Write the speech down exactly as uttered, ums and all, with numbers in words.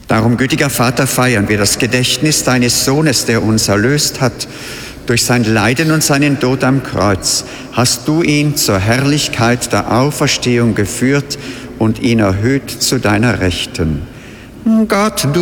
Darum, gütiger Vater, feiern wir das Gedächtnis deines Sohnes, der uns erlöst hat. Durch sein Leiden und seinen Tod am Kreuz hast du ihn zur Herrlichkeit der Auferstehung geführt und ihn erhöht zu deiner Rechten. Gott, du